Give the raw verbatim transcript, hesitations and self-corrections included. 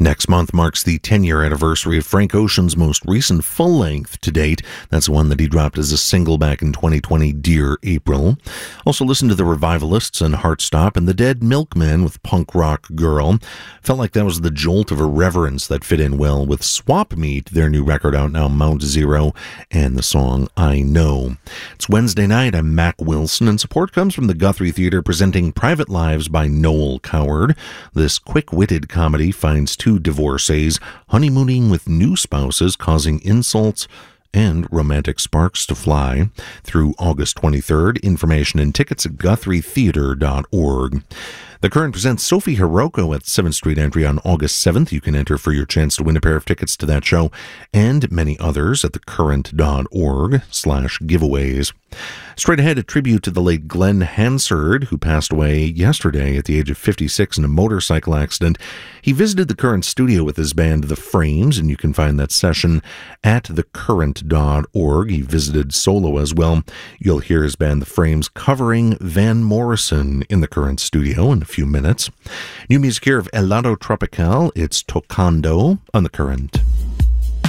Next month marks the ten-year anniversary of Frank Ocean's most recent full-length to date. That's one that he dropped as a single back in twenty twenty, Dear April. Also listen to the Revivalists and Heartstop and the Dead Milkmen with Punk Rock Girl. Felt like that was the jolt of irreverence that fit in well with Swap Meet, their new record out now, Mount Zero, and the song I Know. It's Wednesday night. I'm Mac Wilson, and support comes from the Guthrie Theatre presenting Private Lives by Noel Coward. This quick-witted comedy finds two divorcees honeymooning with new spouses, causing insults and romantic sparks to fly. Through August twenty-third, information and tickets at guthrie theatre dot org. The Current presents Sophie Hiroko at seventh Street Entry on August seventh. You can enter for your chance to win a pair of tickets to that show and many others at thecurrent dot org slash giveaways. Straight ahead, a tribute to the late Glenn Hansard, who passed away yesterday at the age of fifty-six in a motorcycle accident. He visited the Current studio with his band The Frames, and you can find that session at the current dot org. He visited solo as well. You'll hear his band The Frames covering Van Morrison in the Current studio in a few minutes. New music here of Helado Tropical. It's Tocando on the Current.